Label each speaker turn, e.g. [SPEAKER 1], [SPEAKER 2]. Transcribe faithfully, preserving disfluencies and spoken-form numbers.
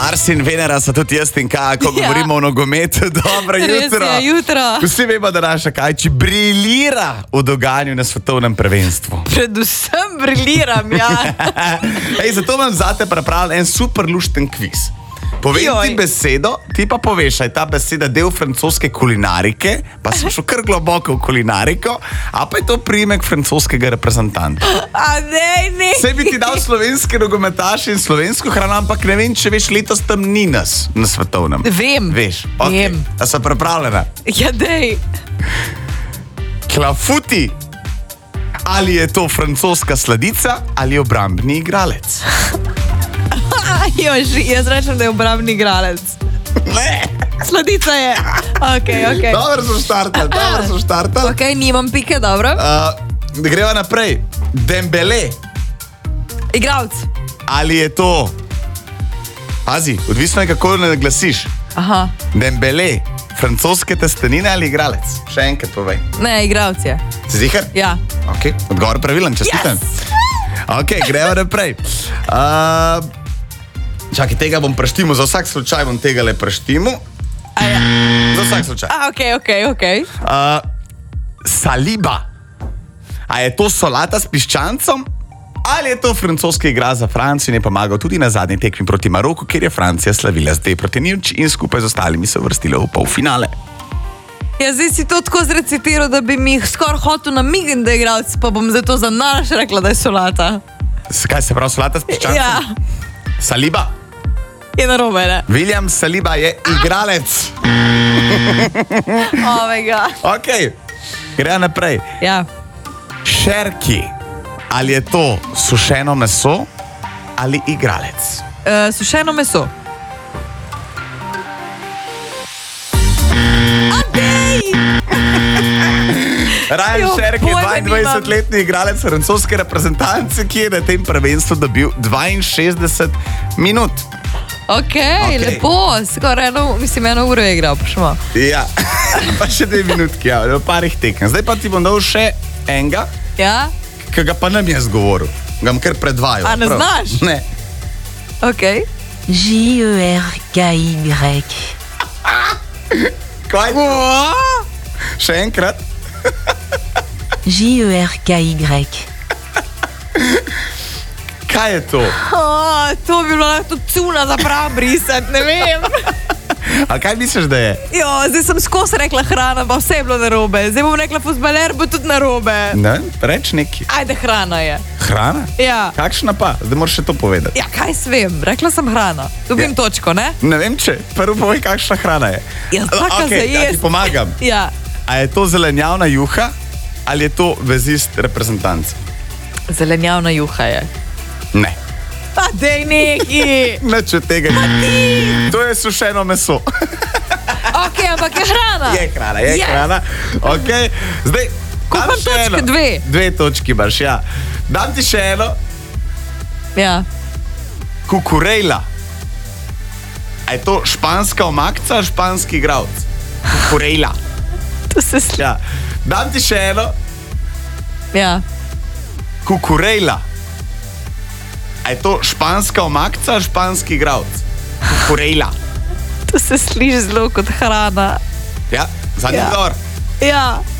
[SPEAKER 1] Mars in Venera so tudi jaz in kaj, ko ja. govorimo o nogometu. Dobro jutro.
[SPEAKER 2] Res je, jutro.
[SPEAKER 1] Vsi vemo, da naša Kajči briljira v dogajanju na svetovnem prvenstvu.
[SPEAKER 2] Predvsem briljiram, ja.
[SPEAKER 1] Ej, zato imam zate pripravljen en super lušten kviz. Povej ti besedo, ti pa poveš, je ta beseda del francoske kulinarike, pa sem šel kar globoko v kulinariko, a pa je to priimek francoskega reprezentanta.
[SPEAKER 2] A ne, ne.
[SPEAKER 1] Saj bi ti dal slovenske nogometaše in slovensko hrano, ampak ne vem, če veš, letos tam ni nas na svetovnem.
[SPEAKER 2] Vem.
[SPEAKER 1] Veš, okay.
[SPEAKER 2] Vem.
[SPEAKER 1] A so pripravljena?
[SPEAKER 2] Ja, dej.
[SPEAKER 1] Klafuti. Ali je to francoska sladica ali obrambni igralec?
[SPEAKER 2] Jož, jaz rečem, da je obrambni igralec.
[SPEAKER 1] Ne.
[SPEAKER 2] Sladica je. Ok, ok.
[SPEAKER 1] Dobro so štartali, dobro so štartali.
[SPEAKER 2] Ok, nimam pike, dobro.
[SPEAKER 1] Uh, greva naprej. Dembele.
[SPEAKER 2] Igralec.
[SPEAKER 1] Ali je to... Pazi, odvisno je, kako ne glasiš.
[SPEAKER 2] Aha.
[SPEAKER 1] Dembele. Francoske testenine ali igralec? Še enkrat povej.
[SPEAKER 2] Ne, igralec je.
[SPEAKER 1] Si ziher?
[SPEAKER 2] Ja.
[SPEAKER 1] Ok, odgovor pravilen, čestitam.
[SPEAKER 2] Yes!
[SPEAKER 1] Ok, greva naprej. Uh, čakaj, tega bom preštimo, za vsak slučaj bom tega le preštimo.
[SPEAKER 2] Ja.
[SPEAKER 1] Za vsak slučaj.
[SPEAKER 2] A, ok, ok, ok.
[SPEAKER 1] Uh, saliba. A je to solata s piščancem? Ali je to francoski igralec za Francijo in je pomagal tudi na zadnji tekmi proti Maroku, kjer je Francija slavila zdaj proti Nemčiji in skupaj z ostalimi se vrstila v polfinale?
[SPEAKER 2] Ja, zdaj si to tako zrecitiral, da bi mi skoraj hotel namigniti, da je igralec, pa bom zato za naraš rekla, da je solata.
[SPEAKER 1] Kaj se pravi solata s piščancem?
[SPEAKER 2] Ja.
[SPEAKER 1] Saliba.
[SPEAKER 2] Je narobe, ne?
[SPEAKER 1] William Saliba je igralec.
[SPEAKER 2] Oh my god.
[SPEAKER 1] Ok, gre naprej.
[SPEAKER 2] Ja.
[SPEAKER 1] Šerki. Ali je to sušeno meso ali igralec?
[SPEAKER 2] Uh, sušeno meso.
[SPEAKER 1] Ryan Šerki je dvaindvajsetletni igralec francoske reprezentance, ki je na tem prvenstvu dobil dvainšestdeset minut.
[SPEAKER 2] Ok, okay. Lepo, skoraj eno, mislim, eno uro je igral, pošmo.
[SPEAKER 1] Ja, pa še dve minutki, ja, v parih tekem. Zdaj pa ti bom dal še enega,
[SPEAKER 2] ja?
[SPEAKER 1] Ki ga pa nam je zgovoril. Ga bom kar predvajal.
[SPEAKER 2] A ne prav. Znaš?
[SPEAKER 1] Ne.
[SPEAKER 2] Ok.
[SPEAKER 3] J E R K Y.
[SPEAKER 1] Kaj je to? Še enkrat.
[SPEAKER 3] J E R K Y.
[SPEAKER 1] Kaj je to?
[SPEAKER 2] Oh, to bi bilo lahko cuna za prav brisati, ne vem.
[SPEAKER 1] A kaj misliš, da je?
[SPEAKER 2] Jo, zdaj sem skozi rekla hrana, pa vse je bilo narobe. Zdaj bom rekla fuzbaler, bo tudi narobe.
[SPEAKER 1] Ne, reč neki.
[SPEAKER 2] Ajde, hrana je.
[SPEAKER 1] Hrana?
[SPEAKER 2] Ja.
[SPEAKER 1] Kakšna pa? Zdaj moraš še to povedati.
[SPEAKER 2] Ja, kaj svem, rekla sem hrana. Dobim ja. točko, ne?
[SPEAKER 1] Ne vem, če. Prvo povej, kakšna hrana je.
[SPEAKER 2] Ja, taka
[SPEAKER 1] okay,
[SPEAKER 2] za jest.
[SPEAKER 1] Ja, ti pomagam.
[SPEAKER 2] Ja.
[SPEAKER 1] A je to zelenjavna juha ali je to vezist reprezentanc?
[SPEAKER 2] Zelenjavna juha je.
[SPEAKER 1] Ne.
[SPEAKER 2] A dej neki!
[SPEAKER 1] Nič od tega ni. To je sušeno meso.
[SPEAKER 2] Ok, ampak je hrana.
[SPEAKER 1] Je hrana, je yes. hrana. Ok, zdaj...
[SPEAKER 2] Kupam točke, dve.
[SPEAKER 1] Dve točki baš, ja. Dam ti še eno.
[SPEAKER 2] Ja.
[SPEAKER 1] Kukurejla. A je to španska omakca, španski igralec? Kukurejla.
[SPEAKER 2] To se sliši.
[SPEAKER 1] Ja. Dam ti še eno.
[SPEAKER 2] Ja.
[SPEAKER 1] Kukurejla. A je to španska omakca, španski igralec? Kukurejla.
[SPEAKER 2] To se sliši zelo kot hrana.
[SPEAKER 1] Ja, zadnji
[SPEAKER 2] ja.
[SPEAKER 1] odgovor.
[SPEAKER 2] Ja.